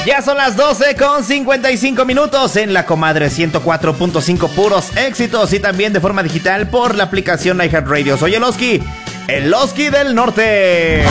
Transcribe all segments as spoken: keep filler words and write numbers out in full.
Ya son las doce con cincuenta y cinco minutos en La Comadre ciento cuatro punto cinco, puros éxitos, y también de forma digital por la aplicación iHeartRadio. Soy el Oski, el Oski del Norte.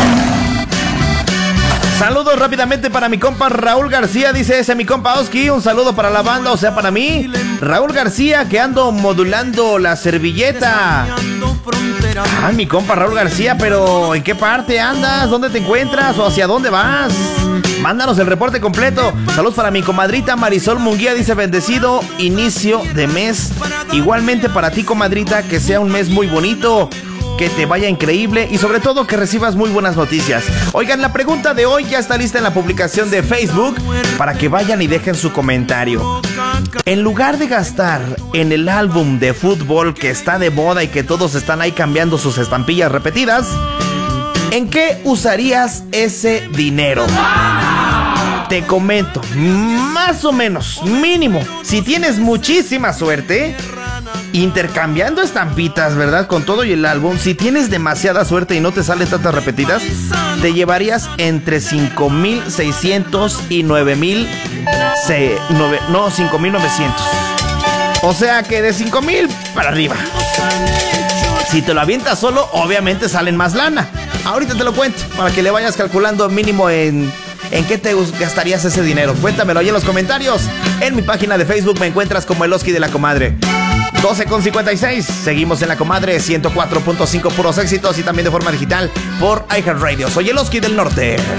Saludos rápidamente para mi compa Raúl García, dice ese mi compa Oski. Un saludo para la banda, o sea para mí, Raúl García, que ando modulando la servilleta. Ah, mi compa Raúl García, pero ¿en qué parte andas? ¿Dónde te encuentras? ¿O hacia dónde vas? Mándanos el reporte completo. Saludos para mi comadrita Marisol Munguía, dice bendecido inicio de mes. Igualmente para ti, comadrita, que sea un mes muy bonito, que te vaya increíble y sobre todo que recibas muy buenas noticias. Oigan, la pregunta de hoy ya está lista en la publicación de Facebook para que vayan y dejen su comentario. En lugar de gastar en el álbum de fútbol que está de moda y que todos están ahí cambiando sus estampillas repetidas, ¿en qué usarías ese dinero? Te comento, más o menos, mínimo, si tienes muchísima suerte, intercambiando estampitas, ¿verdad? Con todo y el álbum, si tienes demasiada suerte y no te salen tantas repetidas, te llevarías entre cinco mil seiscientos y nueve mil, no, cinco mil novecientos. O sea que de cinco mil para arriba. Si te lo avientas solo, obviamente salen más lana. Ahorita te lo cuento, para que le vayas calculando mínimo en... ¿En qué te gastarías ese dinero? Cuéntamelo ahí en los comentarios. En mi página de Facebook me encuentras como el Oski de la Comadre. doce con cincuenta y seis. Seguimos en La Comadre ciento cuatro punto cinco, puros éxitos, y también de forma digital por iHeartRadio. Soy el Oski del Norte.